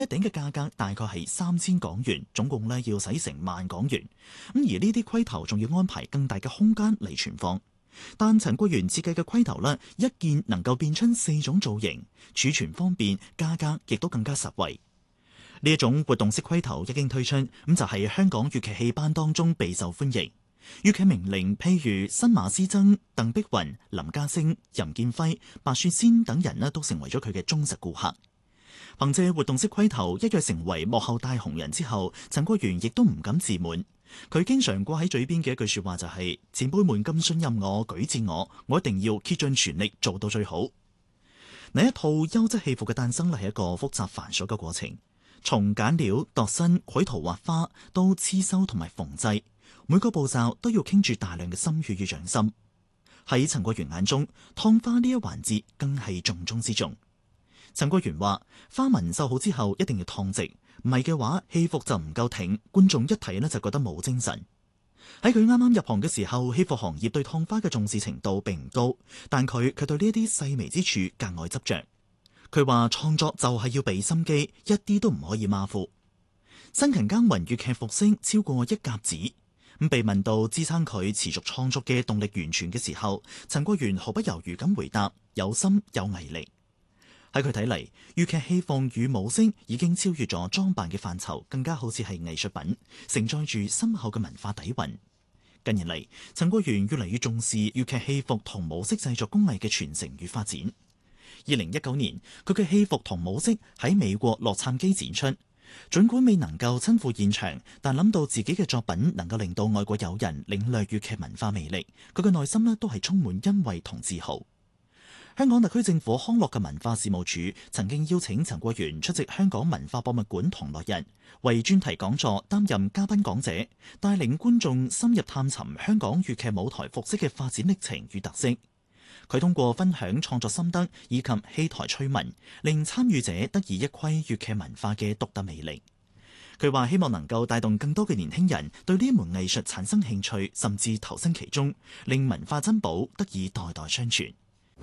頂嘅價格大概係3000港元，總共呢要使成10000港元。而呢啲盔頭仲要安排更大嘅空間嚟存放。但陳國元設計嘅盔頭呢，一件能夠變出4種造型，儲存方便，價格亦都更加實惠。呢一種活動式盔頭一經推出，咁就係香港粵劇戲班當中備受歡迎。粵劇名伶譬如新馬師曾、鄧碧雲、林家聲、任劍輝、白雪仙等人呢，都成為咗佢嘅忠實顧客。憑借活動式盔頭一躍成為幕後大紅人之後，陳國元亦都唔敢自滿。佢經常掛喺嘴邊嘅一句說話就係：前輩們咁信任我、舉薦我一定要竭盡全力做到最好。嗱，一套優質戲服嘅誕生係一個複雜繁瑣嘅過程，從揀料、度身、繪圖畫花到刺繡同埋縫製，每個步驟都要傾住大量嘅心血與匠心。喺陳國元眼中，燙花呢一環節更係重中之重。陳國元話：花紋繡好之後一定要燙直，唔係嘅話戲服就唔夠挺，觀眾一睇呢就覺得冇精神。喺佢啱啱入行嘅時候，戲服行業對燙花嘅重視程度並唔高，但佢卻對呢一啲細微之處格外執着。佢話創作就係要俾心機，一啲都唔可以馬虎。辛勤耕耘粵劇復星超過1甲子。咁被問到支撐佢持續創作嘅動力源泉嘅時候，陳國元毫不猶豫咁回答：有心有毅力。喺佢睇嚟，粵劇戲服與舞星已經超越咗裝扮嘅範疇，更加好似係藝術品，承載住深厚嘅文化底蘊。近年嚟，陳國元越嚟越重視粵劇戲服同舞飾製作工藝嘅傳承與發展。2019年，佢嘅戲服同舞飾喺美國洛杉磯展出。儘管未能夠親赴現場，但諗到自己嘅作品能夠令到外國友人領略粵劇文化魅力，佢嘅內心呢都係充滿欣慰同自豪。香港特區政府康樂及文化事務署曾經邀請陳國元出席香港文化博物館同樂日，為專題講座擔任嘉賓講者，帶領觀眾深入探尋香港粵劇舞台服飾嘅發展歷程與特色。佢通過分享創作心得以及戲台趣聞，令參與者得以一窺粵劇文化嘅獨特魅力。佢話希望能夠帶動更多嘅年輕人對呢一門藝術產生興趣，甚至投身其中，令文化珍寶得以代代相傳。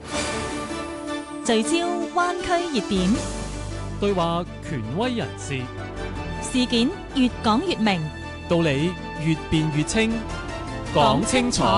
聚焦灣區熱點， 對話權威人士， 事件越講越明， 道理越辯越清，講清楚。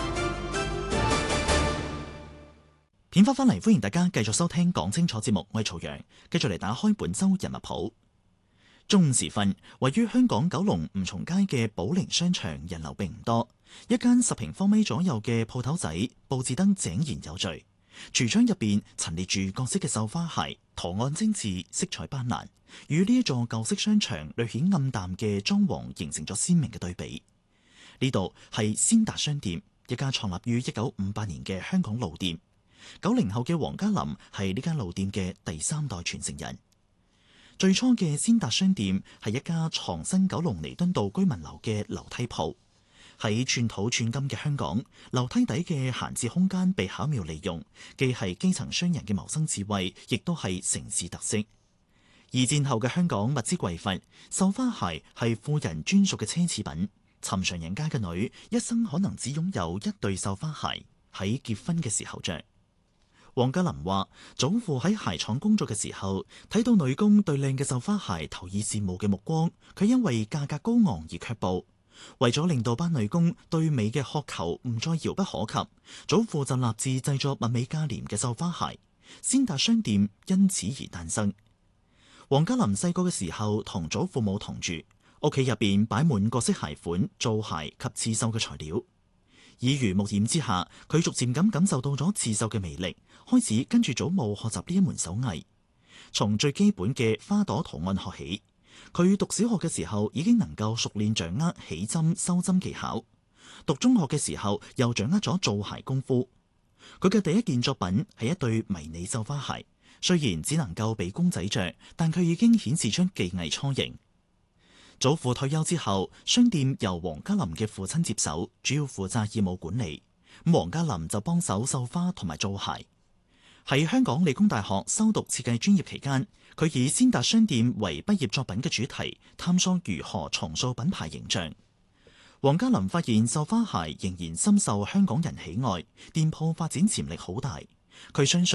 片花翻嚟，歡迎大家繼續收聽講清楚節目，我係曹陽，繼續嚟打開本周人物譜。中午時分，位於香港九龍吳松街嘅寶靈商場人流並唔多，一間10平方米左右嘅鋪頭仔，佈置得井然有序。櫥窗入邊陳列住各式嘅繡花鞋，圖案精緻，色彩斑斕，與呢一座舊式商場略顯暗淡嘅裝潢形成咗鮮明嘅對比。呢度係先達商店，一家創立於1958年嘅香港老店。90後嘅黃家林係呢間老店嘅第3代傳承人。最初嘅先達商店係一家藏身九龍彌敦道居民樓嘅樓梯鋪。喺寸土寸金嘅香港，樓梯底嘅閒置空間被巧妙利用，既係基層商人嘅謀生智慧，亦都係城市特色。二戰後嘅香港物資匱乏，繡花鞋係富人專屬嘅奢侈品。尋常人家嘅女一生可能只擁有一對繡花鞋，喺結婚嘅時候着。黃家林話：祖父喺鞋廠工作嘅時候，睇到女工對靚嘅繡花鞋投以羨慕嘅目光，佢因為價格高昂而卻步。為咗令到班女工對美嘅渴求唔再遙不可及，祖父就立志製作物美價廉嘅繡花鞋，先達商店因此而誕生。黃家林細個嘅時候同祖父母同住，屋企入邊擺滿各式鞋款、做鞋及刺繡嘅材料。耳濡目染之下，佢逐漸咁感受到咗刺繡嘅魅力，開始跟住祖母學習呢一門手藝。從最基本嘅花朵圖案學起，佢讀小學嘅時候已經能夠熟練掌握起針收針技巧，讀中學嘅時候又掌握咗做鞋功夫。佢嘅第一件作品係一對迷你繡花鞋，雖然只能夠俾公仔着，但佢已經顯示出技藝初形。祖父退休之後，商店由黃家林嘅父親接手，主要負責業務管理。黃家林就幫手繡花同埋做鞋。喺香港理工大學修讀設計專業期間，佢以先達商店為畢業作品嘅主題，探索如何重塑品牌形象。黃家林發現繡花鞋仍然深受香港人喜愛，店鋪發展潛力好大。佢相信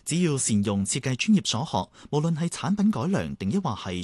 只要善用設計專業所學，無論係產品改良定抑或係